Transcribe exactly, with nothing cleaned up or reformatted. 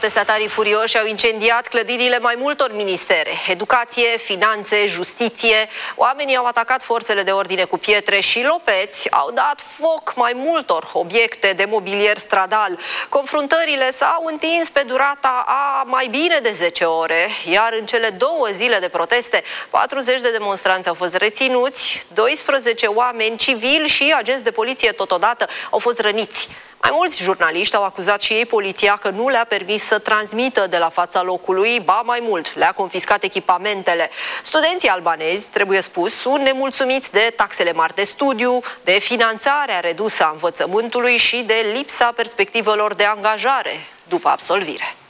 Protestatarii furioși au incendiat clădirile mai multor ministere: educație, finanțe, justiție. Oamenii au atacat forțele de ordine cu pietre și lopeți, au dat foc mai multor obiecte de mobilier stradal. Confruntările s-au întins pe durata a mai bine de zece ore, iar în cele două zile de proteste, patruzeci de demonstranți au fost reținuți, doisprezece oameni civili și agenți de poliție totodată au fost răniți. Mai mulți jurnaliști au acuzat și ei poliția că nu le-a permis să transmită de la fața locului, ba mai mult, le-a confiscat echipamentele. Studenții albanezi, trebuie spus, sunt nemulțumiți de taxele mari de studiu, de finanțarea redusă a învățământului și de lipsa perspectivelor de angajare după absolvire.